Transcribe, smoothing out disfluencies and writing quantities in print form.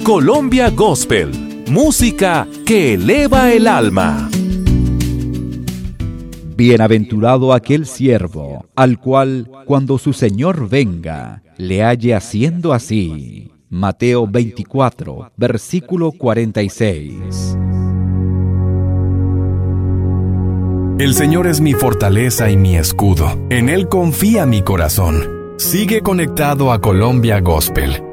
Colombia Gospel, música que eleva el alma. Bienaventurado aquel siervo, al cual, cuando su Señor venga, le halle haciendo así. Mateo 24, versículo 46. El Señor es mi fortaleza y mi escudo. En Él confía mi corazón. Sigue conectado a Colombia Gospel.